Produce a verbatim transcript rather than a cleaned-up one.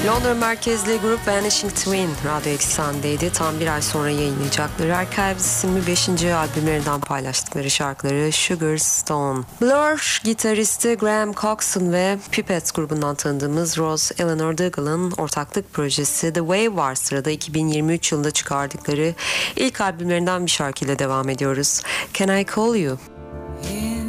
Londra merkezli grup Vanishing Twin Radyo Eksen'deydi. Tam bir ay sonra yayınlayacakları Archives isimli beşinci albümlerinden paylaştıkları şarkıları Sugar Stone. Blur gitaristi Graham Coxon ve Pipette grubundan tanıdığımız Rose Eleanor Dougal'ın ortaklık projesi The Wave var sırada. iki bin yirmi üç yılında çıkardıkları ilk albümlerinden bir şarkıyla devam ediyoruz. Can I Call You?